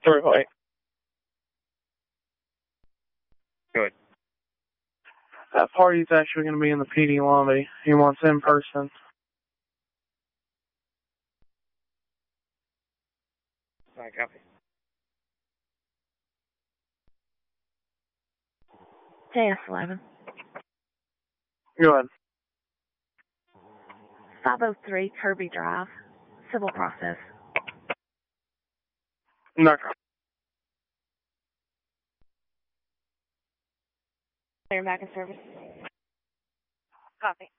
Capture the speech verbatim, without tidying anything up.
Really? Good. That party's actually going to be in the P D lobby. He wants in person. I copy. J S eleven. Go ahead. five oh three Kirby Drive. Civil process. No copy. Clear back in service. Copy.